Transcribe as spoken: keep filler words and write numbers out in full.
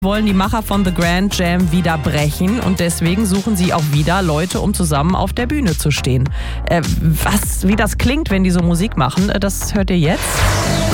wollen die Macher von The Grand Jam wieder brechen und deswegen suchen sie auch wieder Leute, um zusammen auf der Bühne zu stehen. Äh, was, wie das klingt, wenn die so Musik machen, das hört ihr jetzt.